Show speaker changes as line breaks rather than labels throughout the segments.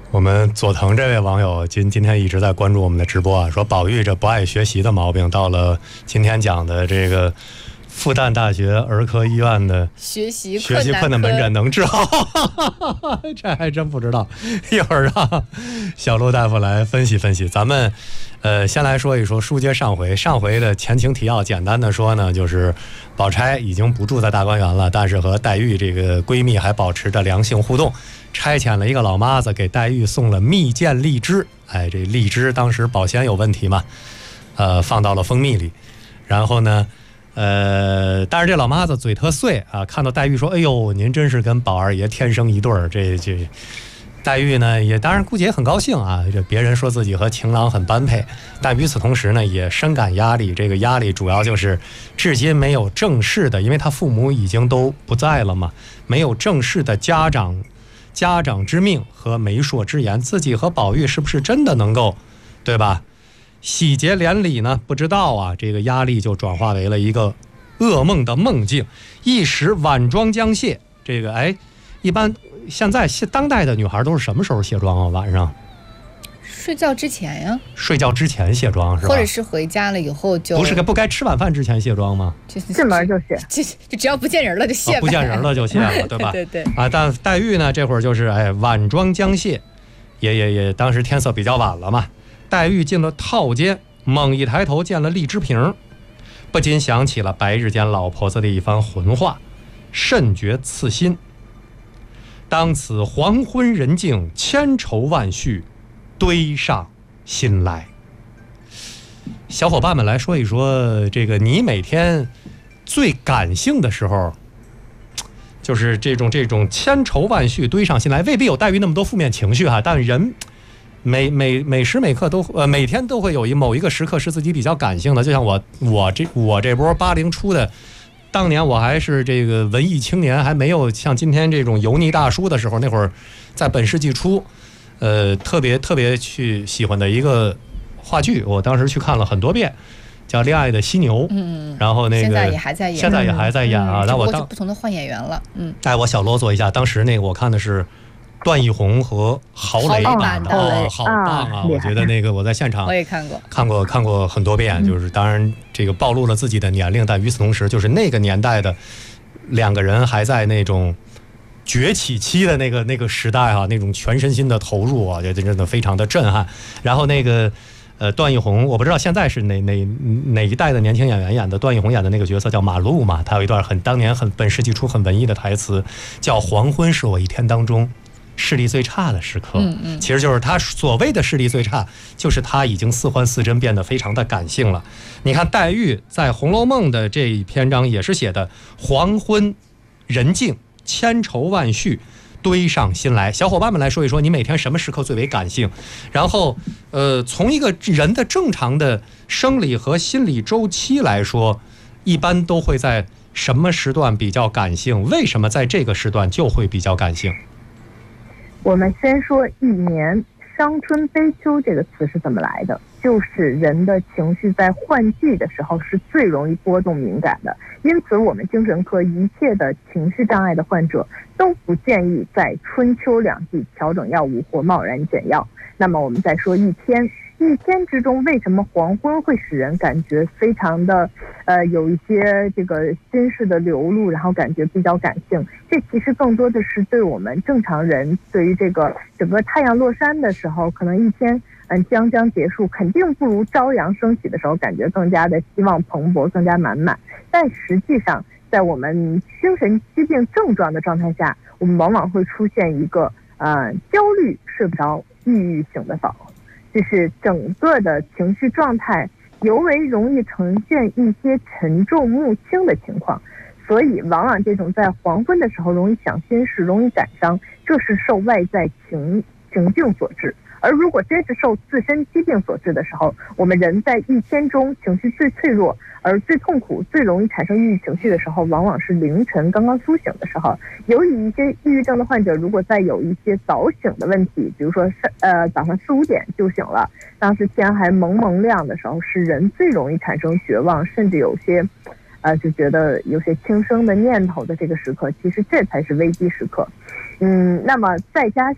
我们佐藤这位网友今天一直在关注我们的直播啊，说宝玉这不爱学习的毛病，到了今天讲的这个复旦大学儿科医院的
学习
困难门诊能治好，这还真不知道。一会儿让小陆大夫来分析分析。咱们先来说一说书接上回的前情提要，简单的说呢，就是宝钗已经不住在大观园了，但是和黛玉这个闺蜜还保持着良性互动。差遣了一个老妈子给黛玉送了蜜饯荔枝，哎，这荔枝当时保鲜有问题嘛，放到了蜂蜜里，然后呢，但是这老妈子嘴特碎啊，看到黛玉说：“哎呦，您真是跟宝二爷天生一对儿。”这黛玉呢，也当然估计也很高兴啊，这别人说自己和情郎很般配，但与此同时呢，也深感压力。这个压力主要就是至今没有正式的，因为他父母已经都不在了嘛，没有正式的家长之命和媒妁之言，自己和宝玉是不是真的能够，对吧？喜结连理呢？不知道啊。这个压力就转化为了一个噩梦的梦境，一时晚妆将卸。这个一般现在当代的女孩都是什么时候卸妆啊？晚上
睡觉之前呀。
睡觉之前卸妆是吧？
或者是回家了以后就
不该吃晚饭之前卸妆吗？
进门就卸，就只要不见人了就卸呗，
不见人了就卸了，对吧？
对
啊，但黛玉呢，这会儿就是晚妆将卸，也当时天色比较晚了嘛。黛玉进了套间，猛一抬头见了荔枝瓶，不禁想起了白日间老婆子的一番浑话，甚觉刺心。当此黄昏人静，千愁万绪堆上心来。小伙伴们来说一说，这个你每天最感性的时候，就是这种千愁万绪堆上心来，未必有黛玉那么多负面情绪哈，但人每时每刻都每天都会有某一个时刻是自己比较感性的。就像我这波80初的，当年我还是这个文艺青年，还没有像今天这种油腻大叔的时候，那会儿在本世纪初，特别去喜欢的一个话剧，我当时去看了很多遍，叫《恋爱的犀牛》。然后那个现在也还在演啊。但我
不同的换演员了。
我小啰嗦一下，当时那个我看的是段奕宏和郝蕾版的，好棒啊！我觉得那个我在现场
我也看
过很多遍，就是当然这个暴露了自己的年龄，但与此同时，就是那个年代的两个人还在那种崛起期的那个时代啊，那种全身心的投入啊，这真的非常的震撼。然后那个段奕宏，我不知道现在是哪一代的年轻演员演的，段奕宏演的那个角色叫马路嘛，他有一段当年本世纪初很文艺的台词，叫黄昏是我一天当中视力最差的时刻。其实就是他所谓的视力最差，就是他已经似幻似真，变得非常的感性了。你看黛玉在《红楼梦》的这一篇章也是写的黄昏人静，千愁万绪堆上心来。小伙伴们来说一说，你每天什么时刻最为感性？然后从一个人的正常的生理和心理周期来说，一般都会在什么时段比较感性？为什么在这个时段就会比较感性？
我们先说一年伤春悲秋这个词是怎么来的，就是人的情绪在换季的时候是最容易波动敏感的，因此我们精神科一切的情绪障碍的患者都不建议在春秋两季调整药物或贸然减药。那么我们再说一天之中，为什么黄昏会使人感觉非常的有一些这个心事的流露，然后感觉比较感性？这其实更多的是对我们正常人对于这个整个太阳落山的时候，可能一天将结束，肯定不如朝阳升起的时候感觉更加的希望蓬勃，更加满满。但实际上在我们精神疾病症状的状态下，我们往往会出现一个焦虑、睡不着、抑郁醒得早，就是整个的情绪状态尤为容易呈现一些沉重木轻的情况。所以往往这种在黄昏的时候容易想心事，容易感伤，这是受外在情境所致。而如果真是受自身疾病所致的时候，我们人在一天中情绪最脆弱而最痛苦、最容易产生抑郁情绪的时候，往往是凌晨刚刚苏醒的时候。由于一些抑郁症的患者，如果再有一些早醒的问题，比如说早上4、5点就醒了，当时天还蒙亮的时候，是人最容易产生绝望，甚至有些就觉得有些轻生的念头的这个时刻，其实这才是危机时刻。那么再加上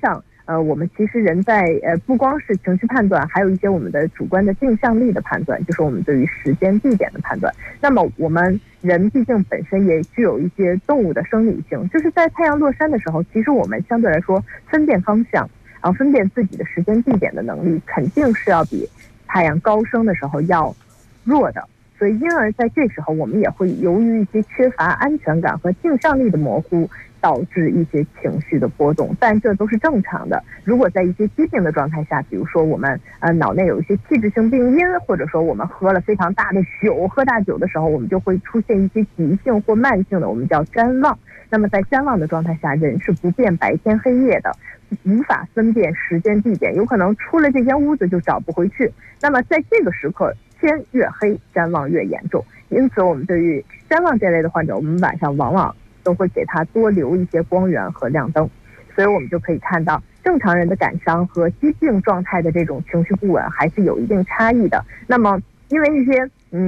我们其实人在不光是情绪判断，还有一些我们的主观的定向力的判断，就是我们对于时间地点的判断。那么我们人毕竟本身也具有一些动物的生理性，就是在太阳落山的时候，其实我们相对来说分辨方向，然后分辨自己的时间地点的能力肯定是要比太阳高升的时候要弱的。所以因而在这时候我们也会由于一些缺乏安全感和定向力的模糊，导致一些情绪的波动，但这都是正常的。如果在一些疾病的状态下，比如说我们脑内有一些器质性病因，或者说我们喝了非常大的酒，喝大酒的时候，我们就会出现一些急性或慢性的，我们叫谵妄。那么在谵妄的状态下，人是不辨白天黑夜的，无法分辨时间地点，有可能出了这间屋子就找不回去。那么在这个时刻，天越黑，谵妄越严重。因此我们对于谵妄这类的患者，我们晚上往往都会给他多留一些光源和亮灯。所以我们就可以看到正常人的感伤和疾病状态的这种情绪不稳还是有一定差异的。那么因为一些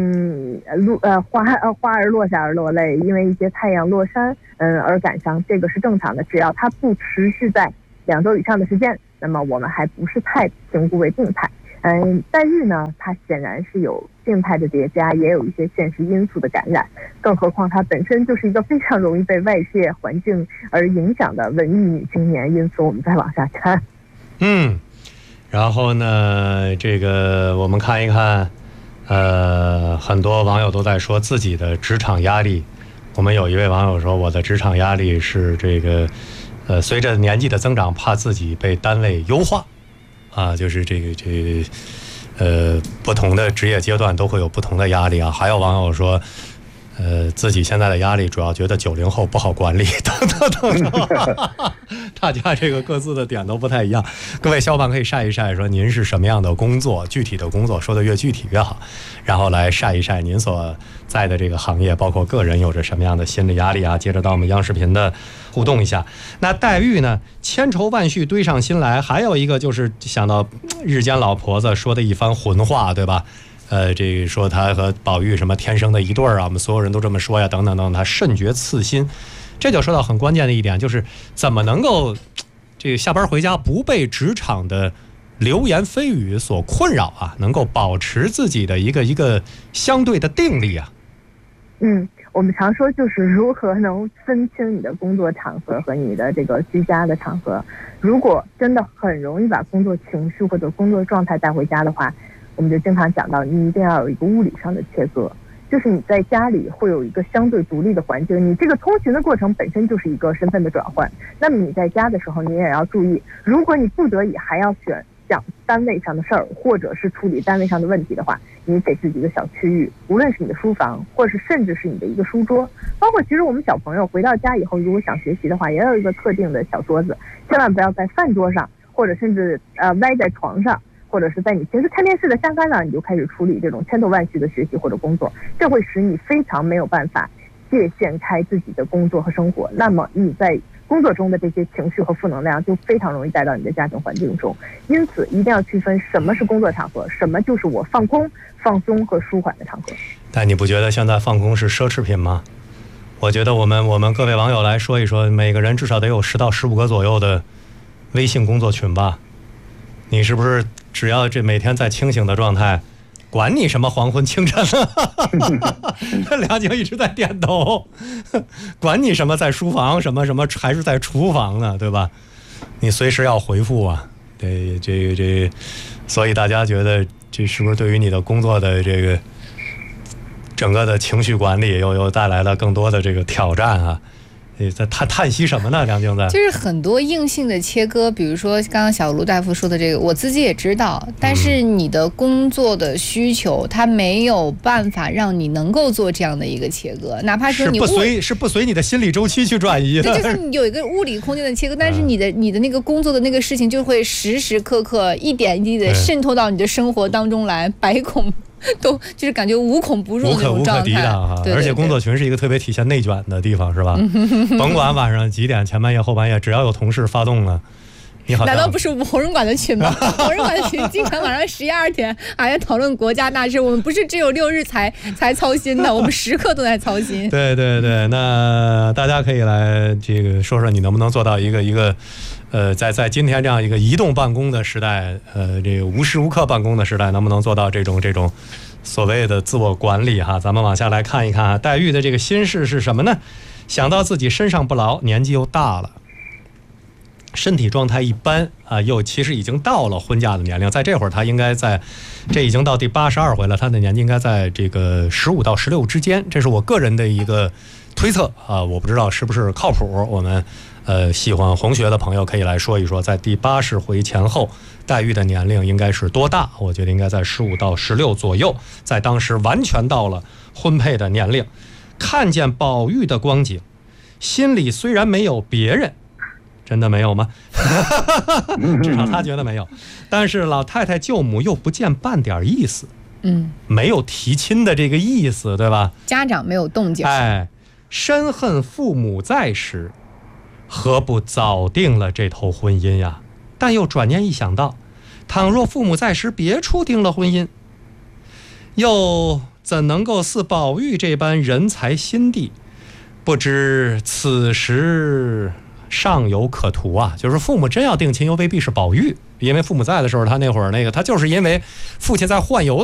花儿落下而落泪，因为一些太阳落山而感伤，这个是正常的，只要它不持续在2周以上的时间，那么我们还不是太评估为病态。黛玉呢，它显然是有病态的叠加，也有一些现实因素的感染，更何况她本身就是一个非常容易被外界环境而影响的文艺女青年，因此我们再往下看。
然后呢，这个我们看一看，很多网友都在说自己的职场压力。我们有一位网友说，我的职场压力是这个，随着年纪的增长，怕自己被单位优化。就是不同的职业阶段都会有不同的压力啊。还有网友说，自己现在的压力主要觉得90后不好管理，等，大家这个各自的点都不太一样。各位小伙伴可以晒一晒，说您是什么样的工作，具体的工作说的越具体越好，然后来晒一晒您所在的这个行业，包括个人有着什么样的心理压力啊。接着到我们央视频的互动一下。那黛玉呢，千愁万绪堆上心来，还有一个就是想到日间老婆子说的一番混话，对吧？这个说他和宝玉什么天生的一对儿啊，我们所有人都这么说呀，等等等等，他甚觉刺心。这就说到很关键的一点，就是怎么能够这个下班回家不被职场的流言蜚语所困扰啊，能够保持自己的一个相对的定力啊。
我们常说就是如何能分清你的工作场合和你的这个居家的场合。如果真的很容易把工作情绪或者工作状态带回家的话，我们就经常讲到你一定要有一个物理上的切割，就是你在家里会有一个相对独立的环境，你这个通勤的过程本身就是一个身份的转换。那么你在家的时候你也要注意，如果你不得已还要讲单位上的事儿，或者是处理单位上的问题的话，你给自己一个小区域，无论是你的书房，或是甚至是你的一个书桌，包括其实我们小朋友回到家以后，如果想学习的话，也有一个特定的小桌子，千万不要在饭桌上，或者甚至歪在床上，或者是在你平时看电视的沙发上，你就开始处理这种千头万绪的学习或者工作，这会使你非常没有办法界限开自己的工作和生活。那么你在工作中的这些情绪和负能量就非常容易带到你的家庭环境中。因此一定要区分什么是工作场合，什么就是我放空、放松和舒缓的场合。
但你不觉得现在放空是奢侈品吗？我觉得我们各位网友来说一说，每个人至少得有10到15个左右的微信工作群吧。你是不是只要这每天在清醒的状态，管你什么黄昏清晨了，梁静一直在点头，管你什么在书房什么还是在厨房呢，对吧？你随时要回复啊。这，所以大家觉得这是不是对于你的工作的这个整个的情绪管理又带来了更多的这个挑战啊？你在叹息什么呢，梁静在？
就是很多硬性的切割，比如说刚刚小卢大夫说的这个，我自己也知道，但是你的工作的需求，它没有办法让你能够做这样的一个切割，哪怕说你
不随你的心理周期去转移的，
就是你有一个物理空间的切割，但是你的那个工作的那个事情就会时时刻刻一点一滴的渗透到你的生活当中来，百孔都就是感觉无孔不入的那种状态，无可抵挡啊！
而且工作群是一个特别体现内卷的地方，是吧？甭管晚上几点，前半夜后半夜，只要有同事发动了，你好像
难道不是红人馆的群吗？红人馆的群经常晚上11、12点还在讨论国家大事，我们不是只有6日才操心的，我们时刻都在操心。
对，那大家可以来这个说说你能不能做到一个在今天这样一个移动办公的时代，这个无时无刻办公的时代，能不能做到这种所谓的自我管理哈？咱们往下来看一看黛玉的这个心事是什么呢？想到自己身上不老，年纪又大了，身体状态一般啊，又其实已经到了婚嫁的年龄，在这会儿他应该这已经到第82回了，他的年纪应该在这个15到16之间，这是我个人的一个推测啊，我不知道是不是靠谱。我们喜欢红学的朋友可以来说一说，在第80回前后，黛玉的年龄应该是多大？我觉得应该在15到16左右，在当时完全到了婚配的年龄。看见宝玉的光景，心里虽然没有别人，真的没有吗？至少他觉得没有，但是老太太舅母又不见半点意思，没有提亲的这个意思，对吧？
家长没有动静，
深恨父母在时，何不早定了这头婚姻呀？但又转念一想到，倘若父母在时别处定了婚姻，又怎能够似宝玉这般人才心地？不知此时尚有可图啊！就是父母真要定亲，又未必是宝玉，因为父母在的时候，他那会儿他就是因为父亲在宦游